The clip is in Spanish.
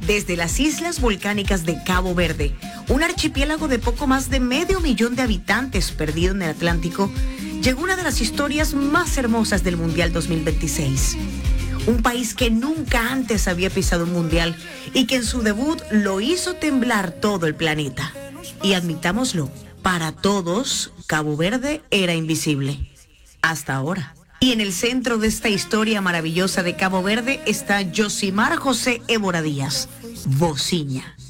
Desde las islas volcánicas de Cabo Verde, un archipiélago de poco más de 500,000 de habitantes perdido en el Atlántico, llegó una de las historias más hermosas del Mundial 2026. Un país que nunca antes había pisado un mundial y que en su debut lo hizo temblar todo el planeta. Y admitámoslo, para todos, Cabo Verde era invisible. Hasta ahora. Y en el centro de esta historia maravillosa de Cabo Verde está Yosimar José Évora Díaz, Vociña.